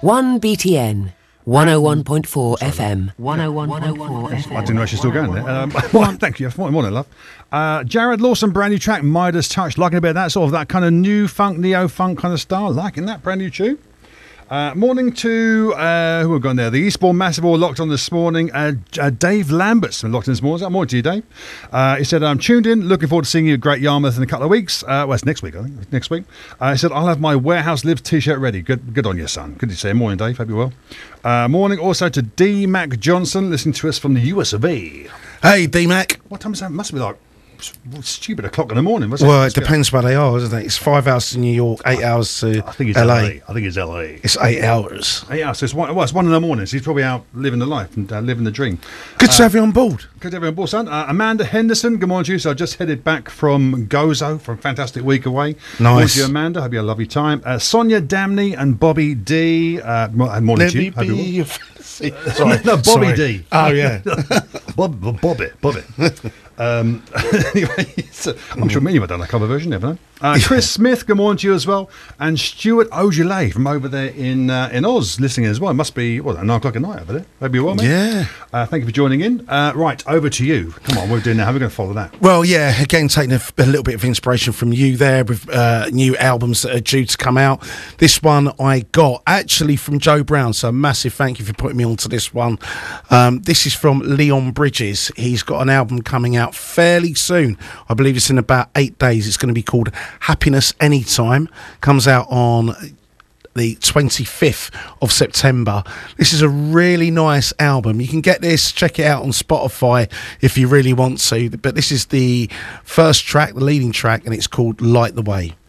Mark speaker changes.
Speaker 1: 1BTN 101.4 FM. 101.4 FM.
Speaker 2: I didn't know she's still going there. Thank you. Morning, love. Jared Lawson, brand new track, Midas Touch. Liking a bit of that sort of that kind of new funk, neo funk kind of style. Liking that brand new tune. Morning to who have gone there? The Eastbourne Massive all locked on this morning. Dave Lambert's been locked in this morning. Morning to you, Dave. He said, I'm tuned in. Looking forward to seeing you at Great Yarmouth in a couple of weeks. Well, it's next week, I think. Next week. He said, I'll have my Warehouse Lives t-shirt ready. Good on you, son. Good to see you. Morning, Dave. Hope you're well. Morning also to D. Mac Johnson, listening to us from the US of A.
Speaker 3: Hey, D. Mac.
Speaker 2: What time is that? Must be like stupid o'clock in the morning.
Speaker 3: Well, it depends where they are, doesn't it? It's 5 hours to New York, 8 hours to
Speaker 2: I think it's
Speaker 3: LA.
Speaker 2: I think it's LA.
Speaker 3: It's 8 hours.
Speaker 2: 8 hours. So it's 1 in the morning. So he's probably out living the life and living the dream.
Speaker 3: Good to have you on board.
Speaker 2: Good to have you on board, son. Amanda Henderson, good morning to you. So I just headed back from Gozo for a fantastic week away.
Speaker 3: Nice.
Speaker 2: Morning to you, Amanda. Hope you had a lovely time. Sonia Damney and Bobby D. Morning to you.
Speaker 3: Let me be your fantasy. Sorry.
Speaker 2: No, Bobby
Speaker 3: Sorry.
Speaker 2: D.
Speaker 3: Oh, yeah.
Speaker 2: Bobby. Anyway, so I'm sure many of you have done a cover version, never know. Chris Smith, good morning to you as well. And Stuart Ojale from over there in Oz, listening as well. It must be, 9 o'clock at night over there. Hope you're well, mate.
Speaker 3: Yeah.
Speaker 2: Thank you for joining in. Right, over to you. Come on, what are we doing now? How are we going to follow that?
Speaker 3: Well, yeah, again, taking a little bit of inspiration from you there with new albums that are due to come out. This one I got actually from Joe Brown, so a massive thank you for putting me onto this one. This is from Leon Bridges. He's got an album coming out fairly soon. I believe it's in about 8 days. It's going to be called Happiness Anytime. Comes out on the 25th of September. This is a really nice album. You can get this, check it out on Spotify if you really want to. But this is the first track, the leading track, and it's called Light the Way.